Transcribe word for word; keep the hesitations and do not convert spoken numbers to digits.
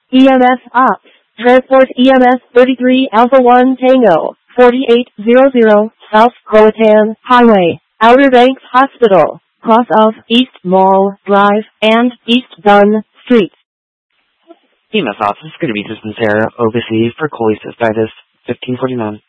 E M S Ops. Transport E M S thirty-three Alpha one Tango, forty-eight hundred, South Croatan Highway, Outer Banks Hospital, cross of East Mall Drive and East Dunn Street. E M S Ops, this is going to be Systems Error, O B C for cholecystitis, fifteen forty-nine.